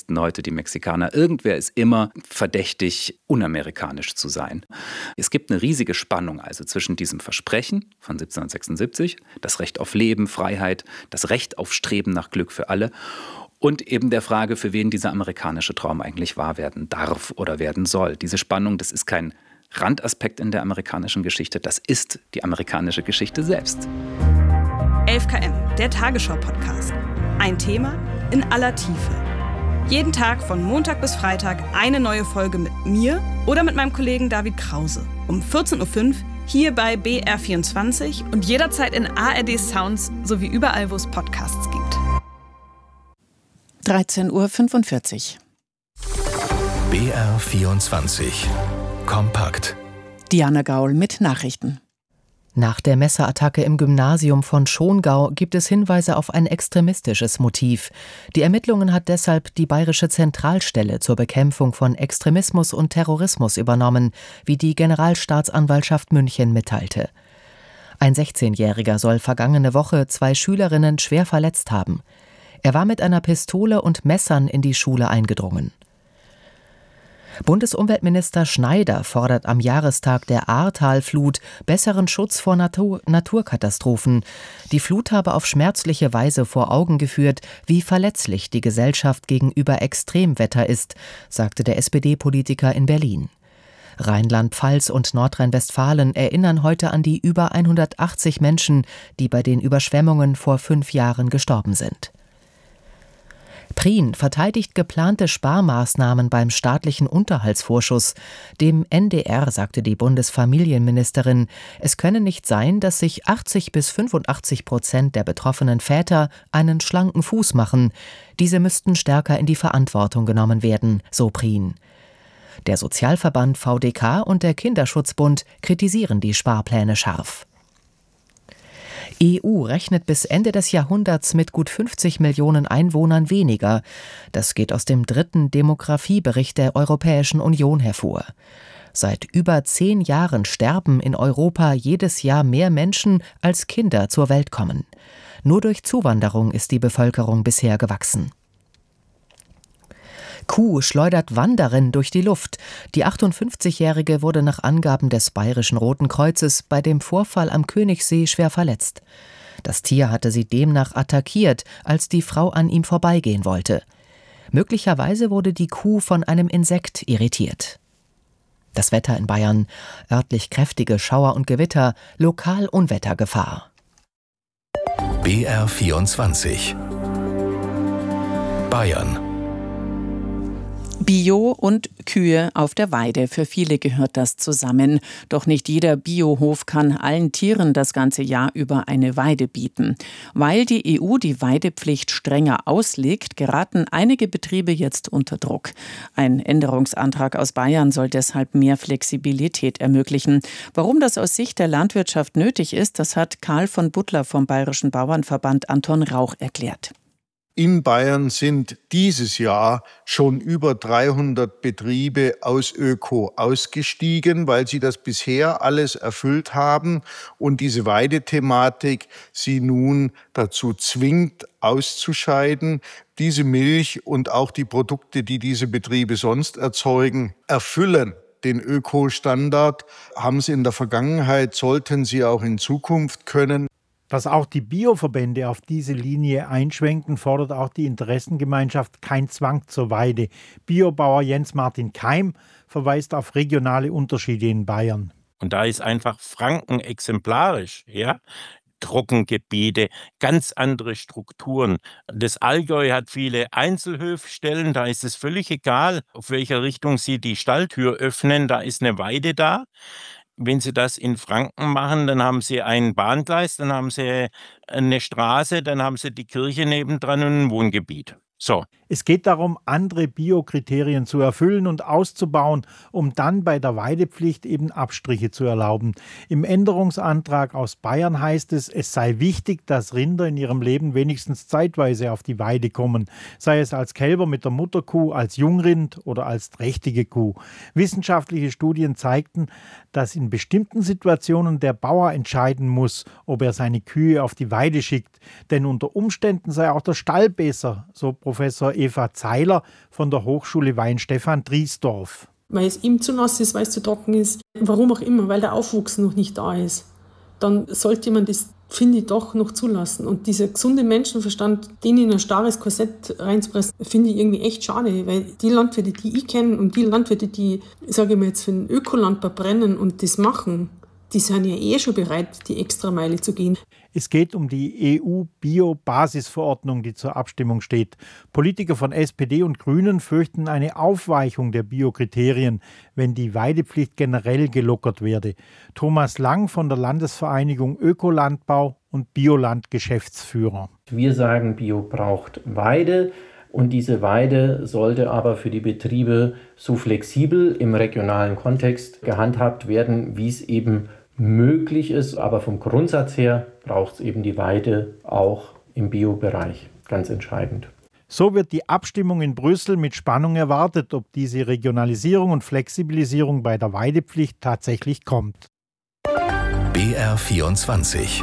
Touristen heute, die Mexikaner. Irgendwer ist immer verdächtig, unamerikanisch zu sein. Es gibt eine riesige Spannung also zwischen diesem Versprechen von 1776, das Recht auf Leben, Freiheit, das Recht auf Streben nach Glück für alle und eben der Frage, für wen dieser amerikanische Traum eigentlich wahr werden darf oder werden soll. Diese Spannung, das ist kein Randaspekt in der amerikanischen Geschichte, das ist die amerikanische Geschichte selbst. 11KM, der Tagesschau-Podcast. Ein Thema in aller Tiefe. Jeden Tag von Montag bis Freitag eine neue Folge mit mir oder mit meinem Kollegen David Krause. Um 14.05 Uhr hier bei BR24 und jederzeit in ARD Sounds sowie überall, wo es Podcasts gibt. 13.45 Uhr. BR24 Kompakt. Diana Gaul mit Nachrichten. Nach der Messerattacke im Gymnasium von Schongau gibt es Hinweise auf ein extremistisches Motiv. Die Ermittlungen hat deshalb die Bayerische Zentralstelle zur Bekämpfung von Extremismus und Terrorismus übernommen, wie die Generalstaatsanwaltschaft München mitteilte. Ein 16-Jähriger soll vergangene Woche 2 Schülerinnen schwer verletzt haben. Er war mit einer Pistole und Messern in die Schule eingedrungen. Bundesumweltminister Schneider fordert am Jahrestag der Ahrtalflut besseren Schutz vor Naturkatastrophen. Die Flut habe auf schmerzliche Weise vor Augen geführt, wie verletzlich die Gesellschaft gegenüber Extremwetter ist, sagte der SPD-Politiker in Berlin. Rheinland-Pfalz und Nordrhein-Westfalen erinnern heute an die über 180 Menschen, die bei den Überschwemmungen vor 5 Jahren gestorben sind. Prien verteidigt geplante Sparmaßnahmen beim staatlichen Unterhaltsvorschuss. Dem NDR sagte die Bundesfamilienministerin, es könne nicht sein, dass sich 80-85% der betroffenen Väter einen schlanken Fuß machen. Diese müssten stärker in die Verantwortung genommen werden, so Prien. Der Sozialverband VDK und der Kinderschutzbund kritisieren die Sparpläne scharf. EU rechnet bis Ende des Jahrhunderts mit gut 50 Millionen Einwohnern weniger. Das geht aus dem 3. Demografiebericht der Europäischen Union hervor. Seit über 10 Jahren sterben in Europa jedes Jahr mehr Menschen, als Kinder zur Welt kommen. Nur durch Zuwanderung ist die Bevölkerung bisher gewachsen. Kuh schleudert Wanderin durch die Luft. Die 58-Jährige wurde nach Angaben des Bayerischen Roten Kreuzes bei dem Vorfall am Königssee schwer verletzt. Das Tier hatte sie demnach attackiert, als die Frau an ihm vorbeigehen wollte. Möglicherweise wurde die Kuh von einem Insekt irritiert. Das Wetter in Bayern: örtlich kräftige Schauer und Gewitter, lokal Unwettergefahr. BR24 Bayern. Bio und Kühe auf der Weide. Für viele gehört das zusammen. Doch nicht jeder Biohof kann allen Tieren das ganze Jahr über eine Weide bieten. Weil die EU die Weidepflicht strenger auslegt, geraten einige Betriebe jetzt unter Druck. Ein Änderungsantrag aus Bayern soll deshalb mehr Flexibilität ermöglichen. Warum das aus Sicht der Landwirtschaft nötig ist, das hat Karl von Butler vom Bayerischen Bauernverband Anton Rauch erklärt. In Bayern sind dieses Jahr schon über 300 Betriebe aus Öko ausgestiegen, weil sie das bisher alles erfüllt haben und diese Weidethematik sie nun dazu zwingt, auszuscheiden. Diese Milch und auch die Produkte, die diese Betriebe sonst erzeugen, erfüllen den Ökostandard, haben sie in der Vergangenheit, sollten sie auch in Zukunft können. Dass auch die Bioverbände auf diese Linie einschwenken, fordert auch die Interessengemeinschaft Kein Zwang zur Weide. Biobauer Jens-Martin Keim verweist auf regionale Unterschiede in Bayern. Und da ist einfach Franken exemplarisch, ja. Trockengebiete, ganz andere Strukturen. Das Allgäu hat viele Einzelhöfstellen, da ist es völlig egal, auf welcher Richtung Sie die Stalltür öffnen, da ist eine Weide da. Wenn Sie das in Franken machen, dann haben Sie ein Bahngleis, dann haben Sie eine Straße, dann haben Sie die Kirche nebendran und ein Wohngebiet. So. Es geht darum, andere Biokriterien zu erfüllen und auszubauen, um dann bei der Weidepflicht eben Abstriche zu erlauben. Im Änderungsantrag aus Bayern heißt es, es sei wichtig, dass Rinder in ihrem Leben wenigstens zeitweise auf die Weide kommen, sei es als Kälber mit der Mutterkuh, als Jungrind oder als trächtige Kuh. Wissenschaftliche Studien zeigten, dass in bestimmten Situationen der Bauer entscheiden muss, ob er seine Kühe auf die Weide schickt. Denn unter Umständen sei auch der Stall besser, so Professor Eva Zeiler von der Hochschule Weihenstephan-Triesdorf. Weil es ihm zu nass ist, weil es zu trocken ist, warum auch immer, weil der Aufwuchs noch nicht da ist. Dann sollte man das, finde ich, doch noch zulassen. Und dieser gesunde Menschenverstand, den in ein starres Korsett reinzupressen, finde ich irgendwie echt schade. Weil die Landwirte, die ich kenne und die Landwirte, die, sage ich mal jetzt, für den Ökolandbau brennen und das machen, die sind ja eh schon bereit, die Extrameile zu gehen. Es geht um die EU-Bio-Basisverordnung, die zur Abstimmung steht. Politiker von SPD und Grünen fürchten eine Aufweichung der Biokriterien, wenn die Weidepflicht generell gelockert werde. Thomas Lang von der Landesvereinigung Ökolandbau und Bioland Geschäftsführer. Wir sagen, Bio braucht Weide. Und diese Weide sollte aber für die Betriebe so flexibel im regionalen Kontext gehandhabt werden, wie es eben möglich ist. Aber vom Grundsatz her braucht es eben die Weide auch im Bio-Bereich. Ganz entscheidend. So wird die Abstimmung in Brüssel mit Spannung erwartet, ob diese Regionalisierung und Flexibilisierung bei der Weidepflicht tatsächlich kommt. BR24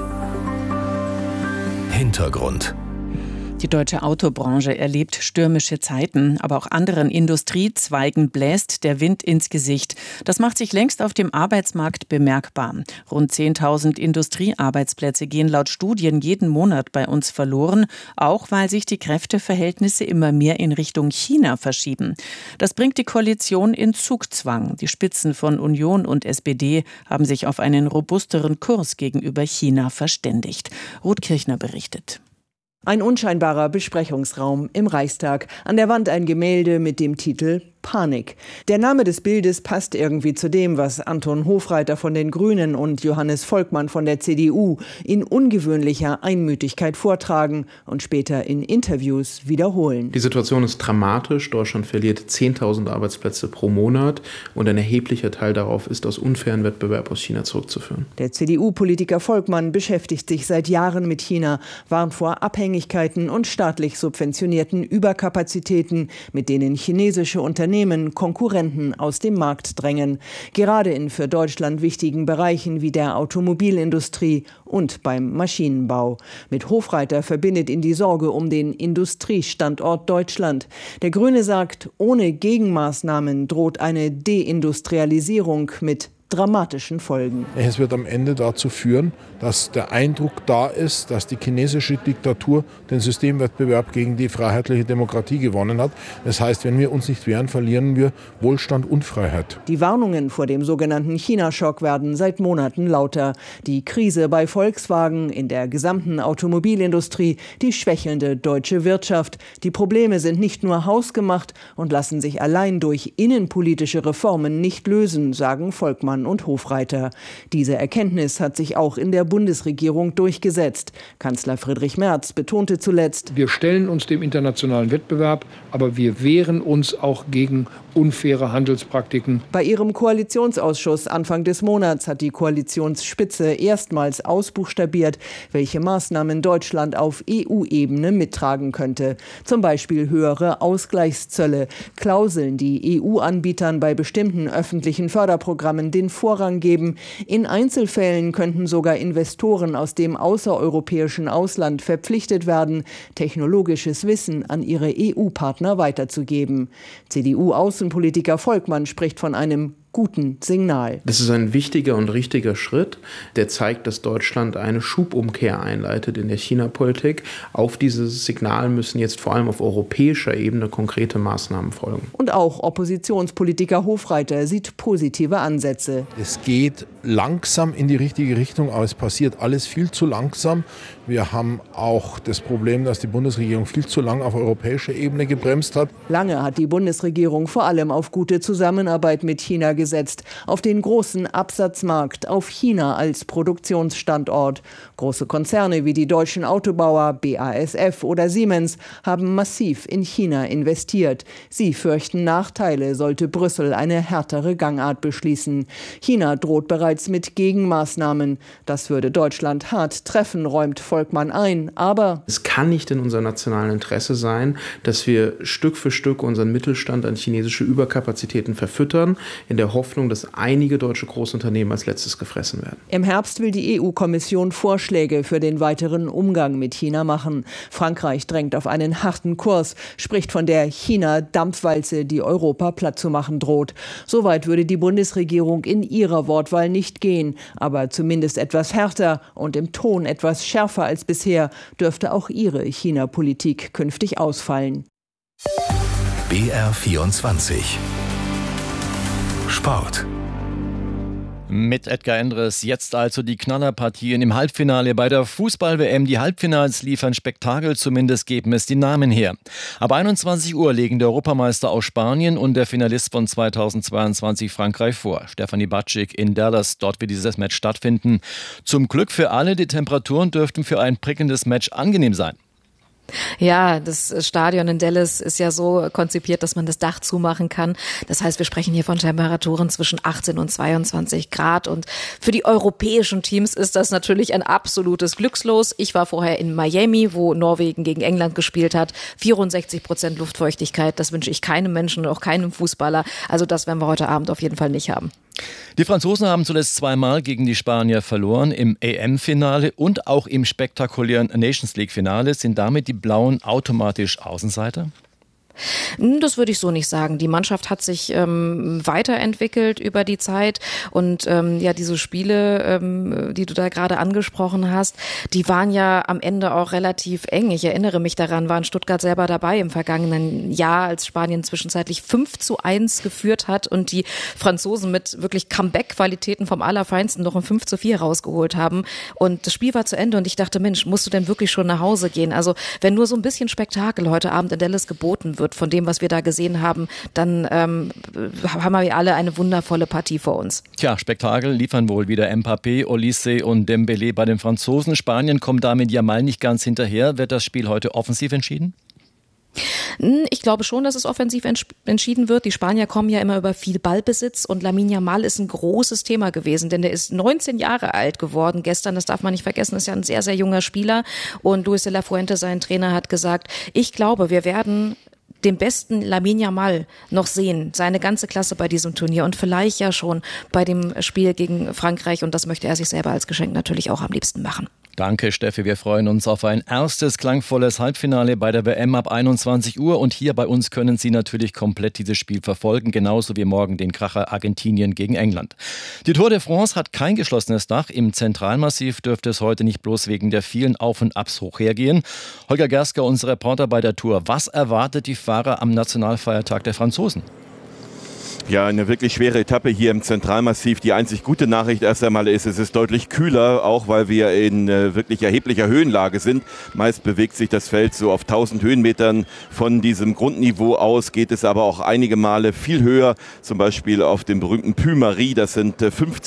Hintergrund. Die deutsche Autobranche erlebt stürmische Zeiten, aber auch anderen Industriezweigen bläst der Wind ins Gesicht. Das macht sich längst auf dem Arbeitsmarkt bemerkbar. Rund 10.000 Industriearbeitsplätze gehen laut Studien jeden Monat bei uns verloren, auch weil sich die Kräfteverhältnisse immer mehr in Richtung China verschieben. Das bringt die Koalition in Zugzwang. Die Spitzen von Union und SPD haben sich auf einen robusteren Kurs gegenüber China verständigt. Ruth Kirchner berichtet. Ein unscheinbarer Besprechungsraum im Reichstag. An der Wand ein Gemälde mit dem Titel Panik. Der Name des Bildes passt irgendwie zu dem, was Anton Hofreiter von den Grünen und Johannes Volkmann von der CDU in ungewöhnlicher Einmütigkeit vortragen und später in Interviews wiederholen. Die Situation ist dramatisch. Deutschland verliert 10.000 Arbeitsplätze pro Monat und ein erheblicher Teil darauf ist aus unfairen Wettbewerb aus China zurückzuführen. Der CDU-Politiker Volkmann beschäftigt sich seit Jahren mit China, warnt vor Abhängigkeiten und staatlich subventionierten Überkapazitäten, mit denen chinesische Unternehmen Konkurrenten aus dem Markt drängen. Gerade in für Deutschland wichtigen Bereichen wie der Automobilindustrie und beim Maschinenbau. Mit Hofreiter verbindet ihn die Sorge um den Industriestandort Deutschland. Der Grüne sagt, ohne Gegenmaßnahmen droht eine Deindustrialisierung mit dramatischen Folgen. Es wird am Ende dazu führen, dass der Eindruck da ist, dass die chinesische Diktatur den Systemwettbewerb gegen die freiheitliche Demokratie gewonnen hat. Das heißt, wenn wir uns nicht wehren, verlieren wir Wohlstand und Freiheit. Die Warnungen vor dem sogenannten China-Schock werden seit Monaten lauter. Die Krise bei Volkswagen, in der gesamten Automobilindustrie, die schwächelnde deutsche Wirtschaft. Die Probleme sind nicht nur hausgemacht und lassen sich allein durch innenpolitische Reformen nicht lösen, sagen Volkmann und Hofreiter. Diese Erkenntnis hat sich auch in der Bundesregierung durchgesetzt. Kanzler Friedrich Merz betonte zuletzt: Wir stellen uns dem internationalen Wettbewerb, aber wir wehren uns auch gegen unfaire Handelspraktiken. Bei ihrem Koalitionsausschuss Anfang des Monats hat die Koalitionsspitze erstmals ausbuchstabiert, welche Maßnahmen Deutschland auf EU-Ebene mittragen könnte. Zum Beispiel höhere Ausgleichszölle, Klauseln, die EU-Anbietern bei bestimmten öffentlichen Förderprogrammen den Vorrang geben. In Einzelfällen könnten sogar Investoren aus dem außereuropäischen Ausland verpflichtet werden, technologisches Wissen an ihre EU-Partner weiterzugeben. CDU-Außenpolitiker Volkmann spricht von einem guten Signal. Das ist ein wichtiger und richtiger Schritt, der zeigt, dass Deutschland eine Schubumkehr einleitet in der China-Politik. Auf dieses Signal müssen jetzt vor allem auf europäischer Ebene konkrete Maßnahmen folgen. Und auch Oppositionspolitiker Hofreiter sieht positive Ansätze. Es geht langsam in die richtige Richtung, aber es passiert alles viel zu langsam. Wir haben auch das Problem, dass die Bundesregierung viel zu lange auf europäischer Ebene gebremst hat. Lange hat die Bundesregierung vor allem auf gute Zusammenarbeit mit China gesetzt, auf den großen Absatzmarkt, auf China als Produktionsstandort. Große Konzerne wie die deutschen Autobauer BASF oder Siemens haben massiv in China investiert. Sie fürchten Nachteile, sollte Brüssel eine härtere Gangart beschließen. China droht bereits bereits mit Gegenmaßnahmen. Das würde Deutschland hart treffen, räumt Volkmann ein. Aber es kann nicht in unserem nationalen Interesse sein, dass wir Stück für Stück unseren Mittelstand an chinesische Überkapazitäten verfüttern, in der Hoffnung, dass einige deutsche Großunternehmen als letztes gefressen werden. Im Herbst will die EU-Kommission Vorschläge für den weiteren Umgang mit China machen. Frankreich drängt auf einen harten Kurs, spricht von der China-Dampfwalze, die Europa platt zu machen droht. Soweit würde die Bundesregierung in ihrer Wortwahl nicht gehen. Aber zumindest etwas härter und im Ton etwas schärfer als bisher dürfte auch ihre China-Politik künftig ausfallen. BR24 Sport. Mit Edgar Endres jetzt also die Knallerpartien im Halbfinale bei der Fußball-WM. Die Halbfinals liefern Spektakel, zumindest geben es die Namen her. Ab 21 Uhr legen der Europameister aus Spanien und der Finalist von 2022 Frankreich vor. Stefanie Batschik in Dallas, dort wird dieses Match stattfinden. Zum Glück für alle, die Temperaturen dürften für ein prickelndes Match angenehm sein. Ja, das Stadion in Dallas ist ja so konzipiert, dass man das Dach zumachen kann. Das heißt, wir sprechen hier von Temperaturen zwischen 18 und 22 Grad. Und für die europäischen Teams ist das natürlich ein absolutes Glückslos. Ich war vorher in Miami, wo Norwegen gegen England gespielt hat. 64% Luftfeuchtigkeit, das wünsche ich keinem Menschen und auch keinem Fußballer. Also das werden wir heute Abend auf jeden Fall nicht haben. Die Franzosen haben zuletzt zweimal gegen die Spanier verloren, im EM-Finale und auch im spektakulären Nations-League-Finale. Sind damit die Blauen automatisch Außenseiter? Das würde ich so nicht sagen. Die Mannschaft hat sich weiterentwickelt über die Zeit und ja, diese Spiele, die du da gerade angesprochen hast, die waren ja am Ende auch relativ eng. Ich erinnere mich daran, war in Stuttgart selber dabei im vergangenen Jahr, als Spanien zwischenzeitlich 5:1 geführt hat und die Franzosen mit wirklich Comeback-Qualitäten vom Allerfeinsten noch ein 5:4 rausgeholt haben. Und das Spiel war zu Ende und ich dachte, Mensch, musst du denn wirklich schon nach Hause gehen? Also wenn nur so ein bisschen Spektakel heute Abend in Dallas geboten wird, von dem, was wir da gesehen haben, dann haben wir alle eine wundervolle Partie vor uns. Tja, Spektakel liefern wohl wieder Mbappé, Olise und Dembélé bei den Franzosen. Spanien kommt damit ja mal nicht ganz hinterher. Wird das Spiel heute offensiv entschieden? Ich glaube schon, dass es offensiv entschieden wird. Die Spanier kommen ja immer über viel Ballbesitz und Lamine Yamal ist ein großes Thema gewesen, denn der ist 19 Jahre alt geworden gestern, das darf man nicht vergessen, ist ja ein sehr, sehr junger Spieler und Luis de la Fuente, sein Trainer, hat gesagt, ich glaube, wir werden den besten Lamine Yamal noch sehen, seine ganze Klasse bei diesem Turnier und vielleicht ja schon bei dem Spiel gegen Frankreich und das möchte er sich selber als Geschenk natürlich auch am liebsten machen. Danke, Steffi. Wir freuen uns auf ein erstes klangvolles Halbfinale bei der WM ab 21 Uhr. Und hier bei uns können Sie natürlich komplett dieses Spiel verfolgen, genauso wie morgen den Kracher Argentinien gegen England. Die Tour de France hat kein geschlossenes Dach. Im Zentralmassiv dürfte es heute nicht bloß wegen der vielen Auf- und Abs hoch hergehen. Holger Gersker, unser Reporter bei der Tour. Was erwartet die Fahrer am Nationalfeiertag der Franzosen? Ja, eine wirklich schwere Etappe hier im Zentralmassiv. Die einzig gute Nachricht erst einmal ist, es ist deutlich kühler, auch weil wir in wirklich erheblicher Höhenlage sind. Meist bewegt sich das Feld so auf 1000 Höhenmetern von diesem Grundniveau aus, geht es aber auch einige Male viel höher, zum Beispiel auf dem berühmten Puy-Marie, das sind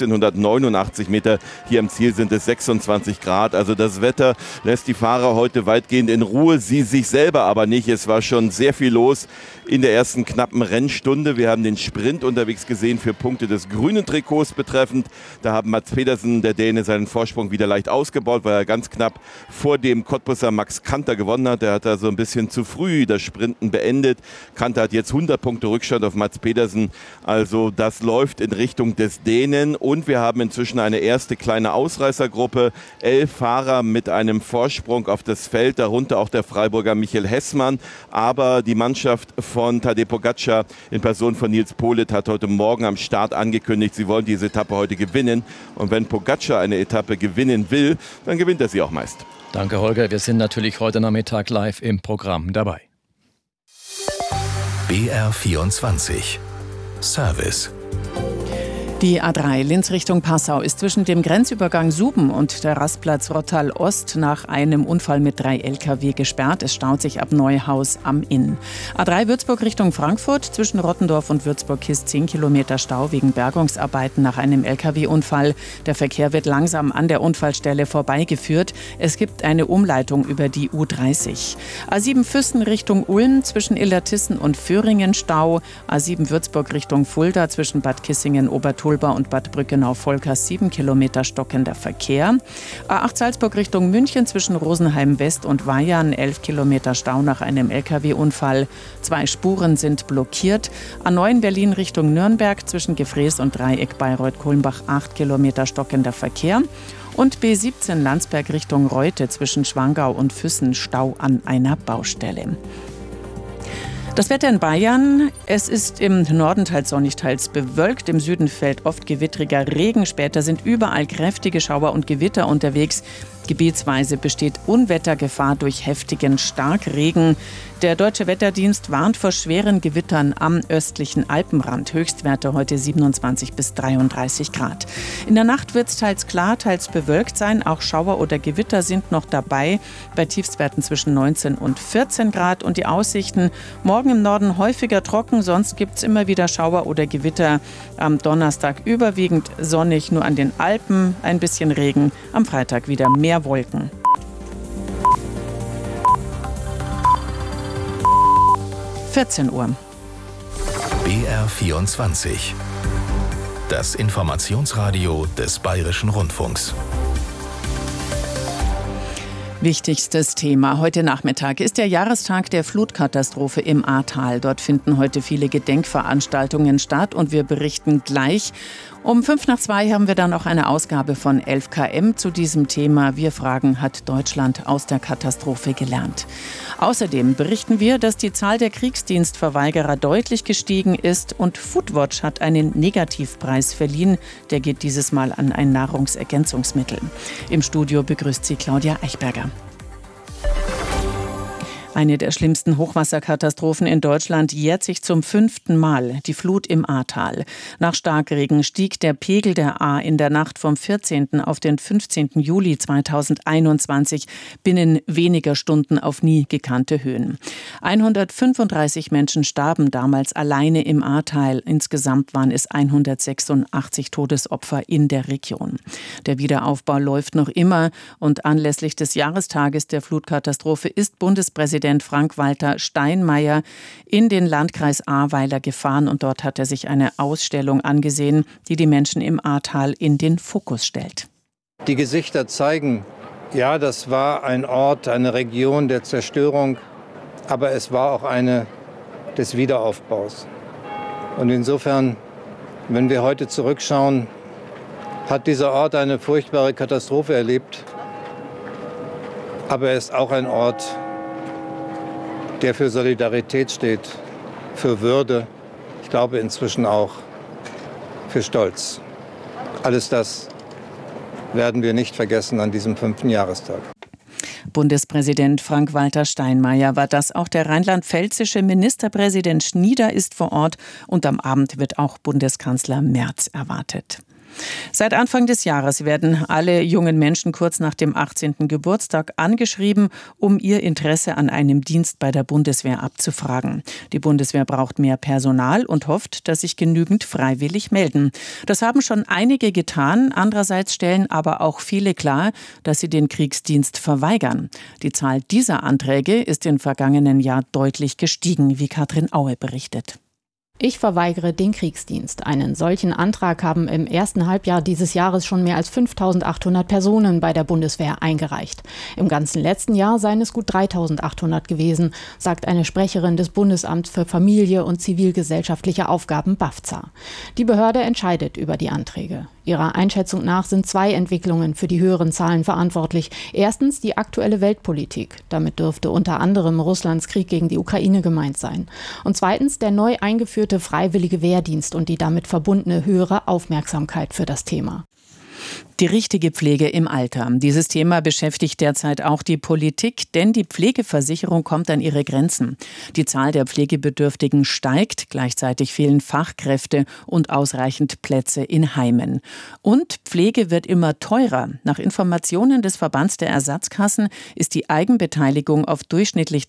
1589 Meter. Hier am Ziel sind es 26 Grad. Also das Wetter lässt die Fahrer heute weitgehend in Ruhe, sie sich selber aber nicht. Es war schon sehr viel los in der ersten knappen Rennstunde. Wir haben den Sprint unterwegs gesehen für Punkte des grünen Trikots betreffend. Da haben Mads Pedersen, der Däne, seinen Vorsprung wieder leicht ausgebaut, weil er ganz knapp vor dem Cottbusser Max Kanter gewonnen hat. Der hat da so ein bisschen zu früh das Sprinten beendet. Kanter hat jetzt 100 Punkte Rückstand auf Mads Pedersen. Also das läuft in Richtung des Dänen. Und wir haben inzwischen eine erste kleine Ausreißergruppe. 11 Fahrer mit einem Vorsprung auf das Feld, darunter auch der Freiburger Michael Hessmann. Aber die Mannschaft von Tadej Pogačar in Person von Nils Politt hat heute Morgen am Start angekündigt, sie wollen diese Etappe heute gewinnen. Und wenn Pogačar eine Etappe gewinnen will, dann gewinnt er sie auch meist. Danke, Holger. Wir sind natürlich heute Nachmittag live im Programm dabei. BR24 Service. Die A3 Linz Richtung Passau ist zwischen dem Grenzübergang Suben und der Rastplatz Rottal Ost nach einem Unfall mit 3 Lkw gesperrt. Es staut sich ab Neuhaus am Inn. A3 Würzburg Richtung Frankfurt zwischen Rottendorf und Würzburg-Kist 10 Kilometer Stau wegen Bergungsarbeiten nach einem Lkw-Unfall. Der Verkehr wird langsam an der Unfallstelle vorbeigeführt. Es gibt eine Umleitung über die U30. A7 Füssen Richtung Ulm zwischen Illertissen und Föhringen Stau. A7 Würzburg Richtung Fulda zwischen Bad Kissingen, Oberturm Fulda und Bad Brückenau-Volkers 7 Kilometer stockender Verkehr. A8 Salzburg Richtung München zwischen Rosenheim West und Weyarn 11 Kilometer Stau nach einem LKW-Unfall. 2 Spuren sind blockiert. A9 Berlin Richtung Nürnberg zwischen Gefrees und Dreieck Bayreuth-Kulmbach 8 Kilometer stockender Verkehr. Und B17 Landsberg Richtung Reute zwischen Schwangau und Füssen Stau an einer Baustelle. Das Wetter in Bayern, es ist im Norden teils sonnig, teils bewölkt. Im Süden fällt oft gewittriger Regen. Später sind überall kräftige Schauer und Gewitter unterwegs. Gebietsweise besteht Unwettergefahr durch heftigen Starkregen. Der Deutsche Wetterdienst warnt vor schweren Gewittern am östlichen Alpenrand. Höchstwerte heute 27 bis 33 Grad. In der Nacht wird es teils klar, teils bewölkt sein. Auch Schauer oder Gewitter sind noch dabei. Bei Tiefstwerten zwischen 19 und 14 Grad. Und die Aussichten: morgen im Norden häufiger trocken. Sonst gibt es immer wieder Schauer oder Gewitter. Am Donnerstag überwiegend sonnig, nur an den Alpen ein bisschen Regen. Am Freitag wieder mehr Wolken. Uhr. BR24. Das Informationsradio des Bayerischen Rundfunks. Wichtigstes Thema heute Nachmittag ist der Jahrestag der Flutkatastrophe im Ahrtal. Dort finden heute viele Gedenkveranstaltungen statt und wir berichten gleich. Um 1:55 haben wir dann auch eine Ausgabe von 11KM zu diesem Thema. Wir fragen, hat Deutschland aus der Katastrophe gelernt? Außerdem berichten wir, dass die Zahl der Kriegsdienstverweigerer deutlich gestiegen ist und Foodwatch hat einen Negativpreis verliehen. Der geht dieses Mal an ein Nahrungsergänzungsmittel. Im Studio begrüßt sie Claudia Eichberger. Eine der schlimmsten Hochwasserkatastrophen in Deutschland jährt sich zum 5. Mal, die Flut im Ahrtal. Nach Starkregen stieg der Pegel der Ahr in der Nacht vom 14. auf den 15. Juli 2021 binnen weniger Stunden auf nie gekannte Höhen. 135 Menschen starben damals alleine im Ahrtal. Insgesamt waren es 186 Todesopfer in der Region. Der Wiederaufbau läuft noch immer und anlässlich des Jahrestages der Flutkatastrophe ist Bundespräsident Frank-Walter Steinmeier in den Landkreis Ahrweiler gefahren und dort hat er sich eine Ausstellung angesehen, die die Menschen im Ahrtal in den Fokus stellt. Die Gesichter zeigen, ja, das war ein Ort, eine Region der Zerstörung, aber es war auch eine des Wiederaufbaus. Und insofern, wenn wir heute zurückschauen, hat dieser Ort eine furchtbare Katastrophe erlebt, aber er ist auch ein Ort, der für Solidarität steht, für Würde, ich glaube inzwischen auch für Stolz. Alles das werden wir nicht vergessen an diesem 5. Jahrestag. Bundespräsident Frank-Walter Steinmeier war das. Auch der rheinland-pfälzische Ministerpräsident Schnieder ist vor Ort und am Abend wird auch Bundeskanzler Merz erwartet. Seit Anfang des Jahres werden alle jungen Menschen kurz nach dem 18. Geburtstag angeschrieben, um ihr Interesse an einem Dienst bei der Bundeswehr abzufragen. Die Bundeswehr braucht mehr Personal und hofft, dass sich genügend freiwillig melden. Das haben schon einige getan. Andererseits stellen aber auch viele klar, dass sie den Kriegsdienst verweigern. Die Zahl dieser Anträge ist im vergangenen Jahr deutlich gestiegen, wie Katrin Aue berichtet. Ich verweigere den Kriegsdienst. Einen solchen Antrag haben im ersten Halbjahr dieses Jahres schon mehr als 5.800 Personen bei der Bundeswehr eingereicht. Im ganzen letzten Jahr seien es gut 3.800 gewesen, sagt eine Sprecherin des Bundesamts für Familie und zivilgesellschaftliche Aufgaben BAFZA. Die Behörde entscheidet über die Anträge. Ihrer Einschätzung nach sind 2 Entwicklungen für die höheren Zahlen verantwortlich. Erstens die aktuelle Weltpolitik. Damit dürfte unter anderem Russlands Krieg gegen die Ukraine gemeint sein. Und zweitens der neu eingeführte freiwillige Wehrdienst und die damit verbundene höhere Aufmerksamkeit für das Thema. Die richtige Pflege im Alter. Dieses Thema beschäftigt derzeit auch die Politik, denn die Pflegeversicherung kommt an ihre Grenzen. Die Zahl der Pflegebedürftigen steigt, gleichzeitig fehlen Fachkräfte und ausreichend Plätze in Heimen. Und Pflege wird immer teurer. Nach Informationen des Verbands der Ersatzkassen ist die Eigenbeteiligung auf durchschnittlich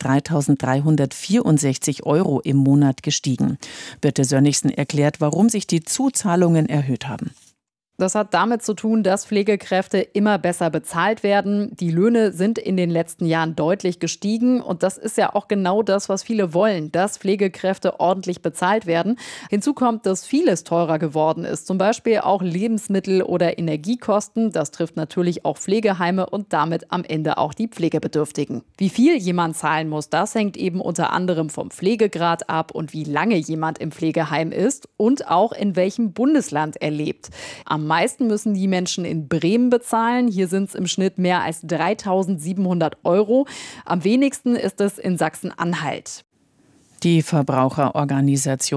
3.364 € im Monat gestiegen. Birte Sönnigsen erklärt, warum sich die Zuzahlungen erhöht haben. Das hat damit zu tun, dass Pflegekräfte immer besser bezahlt werden. Die Löhne sind in den letzten Jahren deutlich gestiegen. Und das ist ja auch genau das, was viele wollen, dass Pflegekräfte ordentlich bezahlt werden. Hinzu kommt, dass vieles teurer geworden ist. Zum Beispiel auch Lebensmittel oder Energiekosten. Das trifft natürlich auch Pflegeheime und damit am Ende auch die Pflegebedürftigen. Wie viel jemand zahlen muss, das hängt eben unter anderem vom Pflegegrad ab und wie lange jemand im Pflegeheim ist und auch in welchem Bundesland er lebt. Am meisten müssen die Menschen in Bremen bezahlen. Hier sind es im Schnitt mehr als 3.700 €. Am wenigsten ist es in Sachsen-Anhalt. Die Verbraucherorganisation